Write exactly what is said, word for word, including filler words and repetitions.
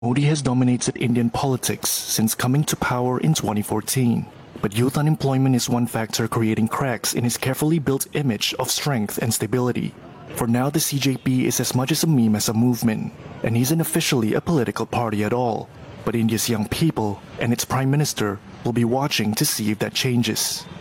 Modi has dominated Indian politics since coming to power in twenty fourteen. But youth unemployment is one factor creating cracks in his carefully built image of strength and stability. For now, the C J P is as much as a meme as a movement, and isn't officially a political party at all. But India's young people and its prime minister will be watching to see if that changes.